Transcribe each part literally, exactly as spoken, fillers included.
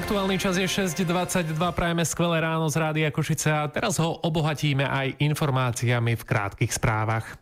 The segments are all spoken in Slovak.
Aktuálny čas je šesť dvadsaťdva, prajeme skvelé ráno z Rádia Košice a teraz ho obohatíme aj informáciami v krátkych správach.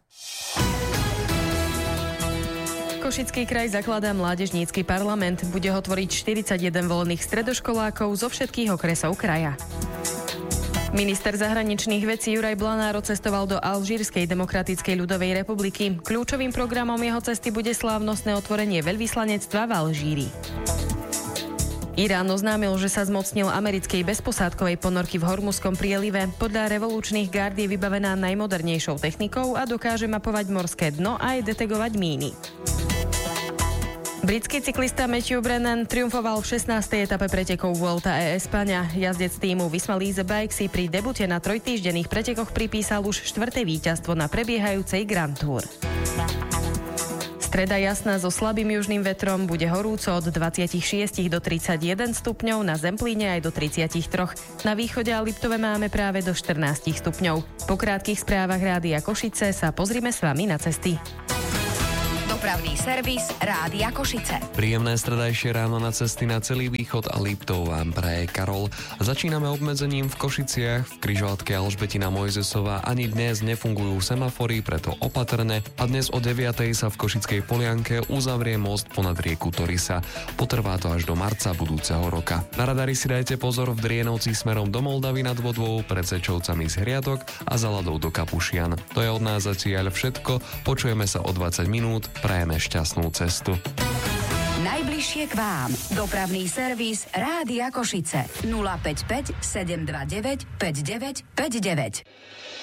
Košický kraj zakladá mládežnícky parlament. Bude ho tvoriť štyridsaťjeden voľných stredoškolákov zo všetkých okresov kraja. Minister zahraničných vecí Juraj Blanár cestoval do Alžírskej demokratickej ľudovej republiky. Kľúčovým programom jeho cesty bude slávnostné otvorenie veľvyslanectva v Alžíri. Irán oznámil, že sa zmocnil americkej bezposádkovej ponorky v Hormuzskom prielive. Podľa revolučných gárd je vybavená najmodernejšou technikou a dokáže mapovať morské dno a aj detegovať míny. Britský cyklista Matthew Brennan triumfoval v šestnástej etape pretekov Vuelta a España. Jazdec týmu Visma Lease Bike si pri debute na trojtýždenných pretekoch pripísal už štvrté víťazstvo na prebiehajúcej Grand Tour. Streda jasná so slabým južným vetrom, bude horúco od dvadsaťšesť do tridsaťjeden stupňov, na Zemplíne aj do tridsaťtri. Na východe a Liptove máme práve do štrnásť stupňov. Po krátkych správach Rádia Košice sa pozrime s vami na cesty. Dopravný servis Rádia Košice. Príjemné stredajšie ráno na cesty na celý východ a Liptov vám praje Karol. Začíname obmedzením v Košiciach, v križovatke Alžbetina Mojzesova ani dnes nefungujú semafory, preto opatrne a dnes o deviatej sa v Košickej Polianke uzavrie most ponad rieku Torisa. Potrvá to až do marca budúceho roka. Na radari si dajte pozor v Drienovci smerom do Moldavy nad Vodvou, pred Sečovcami z Hriadok a za Ladou do Kapušian. To je od nás zatiaľ všetko, počujeme sa o dvadsať minút. Prajeme šťastnú cestu. Najbližšie k vám. Dopravný servis Rádia Košice. nula päť päť sedem dva deväť päť deväť päť deväť.